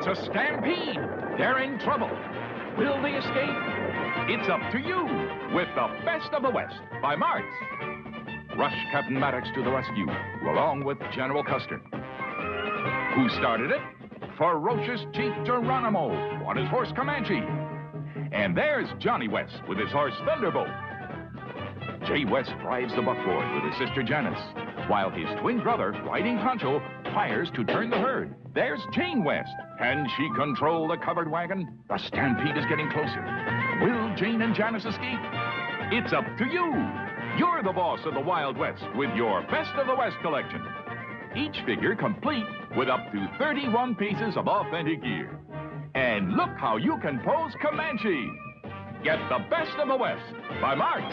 It's a stampede. They're in trouble. Will they escape? It's up to you with The Best of the West by Martz. Rush Captain Maddox to the rescue, along with General Custer. Who started it? Ferocious Chief Geronimo on his horse Comanche. And there's Johnny West with his horse Thunderbolt. Jay West drives the buckboard with his sister Janice, while his twin brother, riding Pancho, fires to turn the herd. There's Jane West. Can she control the covered wagon? The stampede is getting closer. Will Jane and Janice escape? It's up to you. You're the boss of the Wild West with your Best of the West collection. Each figure complete with up to 31 pieces of authentic gear. And look how you can pose Comanche. Get The Best of the West by Martz.